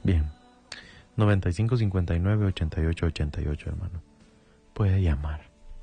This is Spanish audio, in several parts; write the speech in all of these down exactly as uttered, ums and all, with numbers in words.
Bien. noventa y cinco cincuenta y nueve ochenta y ocho ochenta y ocho, hermano. Puede llamar.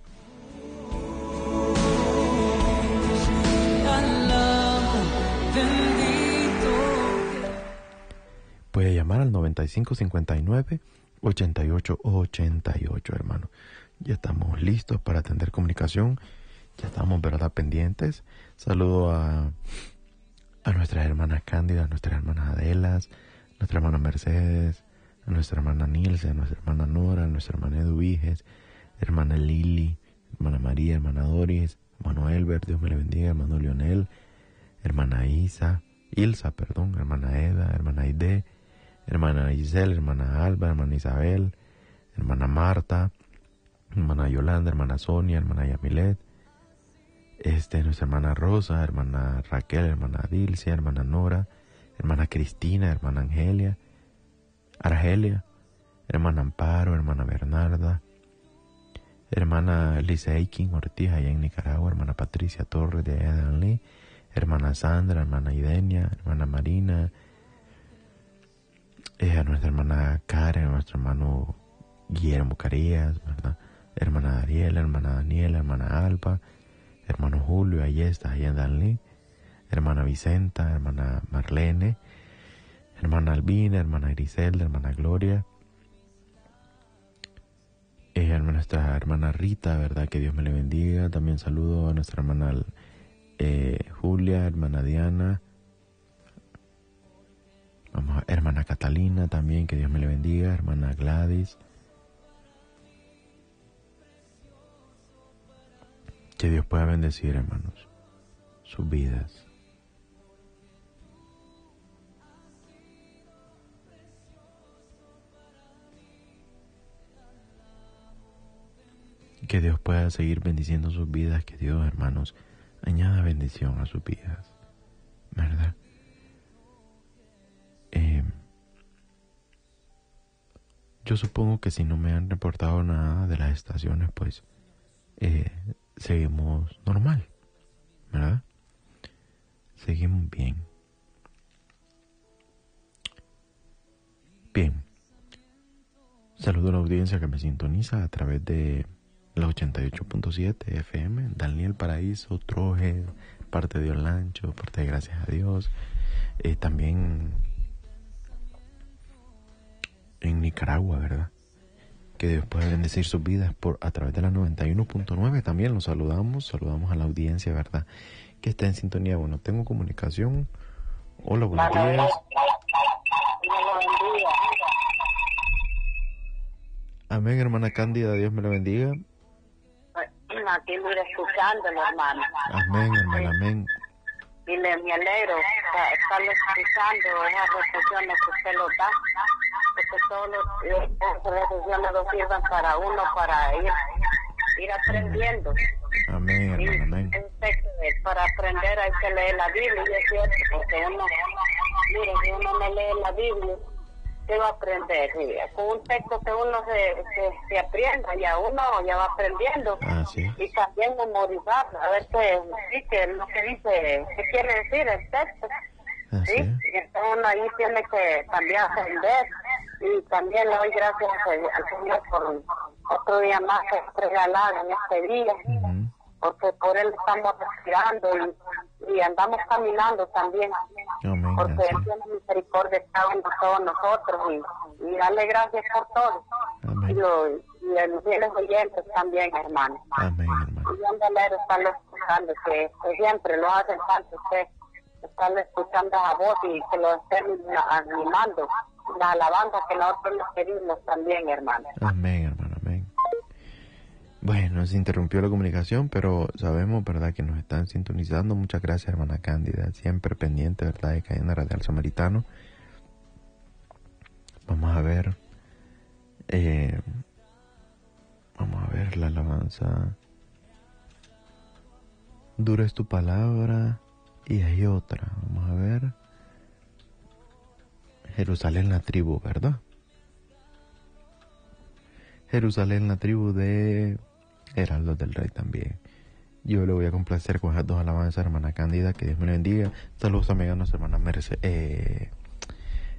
Puede llamar al noventa y cinco cincuenta y nueve ochenta y ocho ochenta y ocho, hermano. Ya estamos listos para atender comunicación. Ya estamos, ¿verdad?, pendientes. Saludo a, a nuestras hermanas Cándidas, a nuestras hermanas Adelas, a nuestra hermana Mercedes, a nuestra hermana Nilce, a nuestra hermana Nora, a nuestra hermana Eduviges, hermana Lili, hermana María, hermana Doris, hermano Elber, Dios me le bendiga, hermano Lionel, hermana Isa, Ilsa, perdón, hermana Eda, hermana Aide, hermana Giselle, hermana Alba, hermana Isabel, hermana Marta, hermana Yolanda, hermana Sonia, hermana Yamilet, este, nuestra hermana Rosa, hermana Raquel, hermana Dilcia, hermana Nora, hermana Cristina, hermana Angelia, Argelia, hermana Amparo, hermana Bernarda, hermana Lisa Aikin Ortiz allá en Nicaragua, hermana Patricia Torres de allá de Danlí, hermana Sandra, hermana Idenia, hermana Marina, eh, a nuestra hermana Karen, a nuestro hermano Guillermo Carías, ¿verdad?, hermana Dariela, hermana Daniela, hermana Alba, hermano Julio Ayesta allá en Danlí, hermana Vicenta, hermana Marlene, hermana Albina, hermana Griselda, hermana Gloria, eh, a nuestra hermana Rita, ¿verdad?, que Dios me le bendiga. También saludo a nuestra hermana eh, Julia, hermana Diana, vamos a, hermana Catalina también, que Dios me le bendiga, hermana Gladys. Que Dios pueda bendecir, hermanos, sus vidas. Que Dios pueda seguir bendiciendo sus vidas, que Dios, hermanos, añada bendición a sus vidas, ¿verdad? Eh, yo supongo que si no me han reportado nada de las estaciones, pues eh, seguimos normal, ¿verdad? Seguimos bien. Bien. Saludo a la audiencia que me sintoniza a través de la ochenta y ocho punto siete F M, Daniel Paraíso, Troje, parte de Olancho, parte de Gracias a Dios. Eh, también en Nicaragua, ¿verdad? Que Dios pueda bendecir sus vidas por, a través de la noventa y uno punto nueve. También los saludamos, saludamos a la audiencia, ¿verdad?, que está en sintonía. Bueno, tengo comunicación. Hola, buenos días. Amén, hermana Cándida, Dios me la bendiga. Aquí lo iré escuchándolo, hermano. Amén, hermana, amén. Y le me alegro estarlo escuchando esas reflexiones que usted lo da, porque todas las reflexiones lo sirven para uno, para ir, ir aprendiendo. Amén, hermana, amén. Para aprender hay que leer la Biblia, y es cierto, porque uno, mire, si uno no lee la Biblia, ¿qué va a aprender? Sí, con un texto que uno se, se, se aprenda, ya uno ya va aprendiendo. Ah, sí. Y también memorizar, a ver qué, sí, que lo que dice, qué quiere decir el texto. Ah, ¿sí? sí. Y entonces uno ahí tiene que también aprender. Y también le doy gracias al Señor por otro día más que es regalado en este día. Uh-huh. Porque por él estamos respirando y, y andamos caminando también. Amén, porque así. él tiene misericordia está en todos nosotros y, y darle gracias por todo. Amén. Y, lo, y a los fieles oyentes también, hermano. Amén, hermano. Y un leer estarlo escuchando, que, que siempre lo hacen falta usted, estarlo escuchando a voz y que lo estén animando, la alabanza que nosotros les pedimos también, hermano. Amén, hermano, amén. Bueno, se interrumpió la comunicación, pero sabemos, ¿verdad?, que nos están sintonizando. Muchas gracias, hermana Cándida, siempre pendiente, ¿verdad?, de Cadena Radial Samaritano. Vamos a ver, eh, vamos a ver la alabanza. Dura es tu palabra, y hay otra, vamos a ver. Jerusalén, la tribu, ¿verdad? Jerusalén, la tribu de Heraldos del Rey también. Yo le voy a complacer con esas dos alabanzas, hermana Cándida, que Dios me lo bendiga. Saludos también a nuestra hermana Merce, eh,